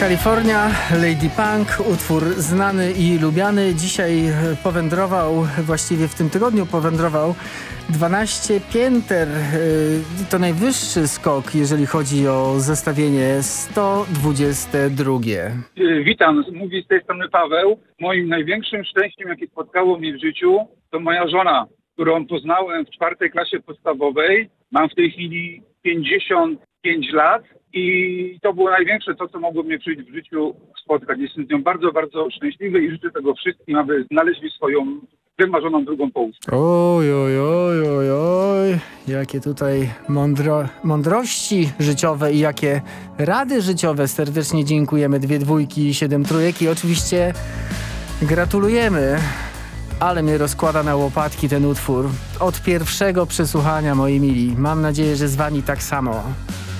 Kalifornia, Lady Punk, utwór znany i lubiany. Dzisiaj powędrował, właściwie w tym tygodniu powędrował 12 pięter. To najwyższy skok, jeżeli chodzi o zestawienie 122. Witam, mówi z tej strony Paweł. Moim największym szczęściem, jakie spotkało mnie w życiu, to moja żona, którą poznałem w 4. klasie podstawowej. Mam w tej chwili 55 lat. I to było największe to, co mogło mnie w życiu spotkać. Jestem z nią bardzo, bardzo szczęśliwy i życzę tego wszystkim, aby znaleźli swoją wymarzoną drugą połówkę. Oj. Jakie tutaj mądrości życiowe i jakie rady życiowe. Serdecznie dziękujemy. 2 dwójki i 7 trójek i oczywiście gratulujemy. Ale mnie rozkłada na łopatki ten utwór. Od pierwszego przesłuchania, moi mili. Mam nadzieję, że z wami tak samo.